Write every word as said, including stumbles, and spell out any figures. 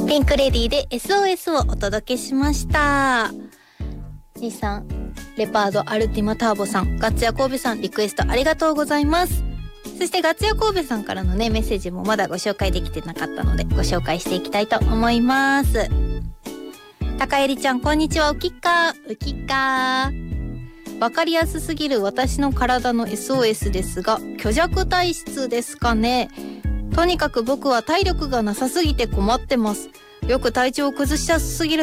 ピンクレディーで エスオーエス をお届けしました。兄さん、レパードアルティマターボさん、ガッツヤ神戸さん、リクエストありがとうございます。そしてガッツヤ神戸さんからのねメッセージもまだご紹介できてなかったのでご紹介していきたいと思います。高えりちゃん、こんにちは。ウキッカーウキッカー。わかりやすすぎる私の体の エスオーエス ですが、虚弱体質ですかね。とにかく僕は体力がなさすぎて困ってます。よく体調を崩しやすすぎる